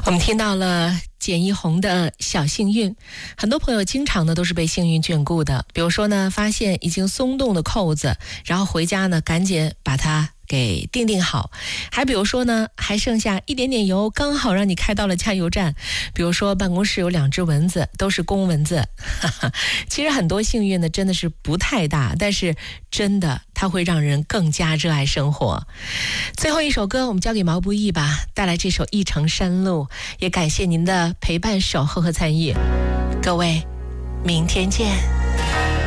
我们听到了简一红的小幸运，很多朋友经常呢都是被幸运眷顾的。比如说呢，发现已经松动的扣子，然后回家呢赶紧把它给定好。还比如说呢，还剩下一点点油，刚好让你开到了加油站。比如说办公室有2只蚊子，都是公蚊子。其实很多幸运呢真的是不太大，但是真的它会让人更加热爱生活。最后一首歌我们交给毛不易吧，带来这首《一程山路》，也感谢您的陪伴、守候和参与。各位，明天见。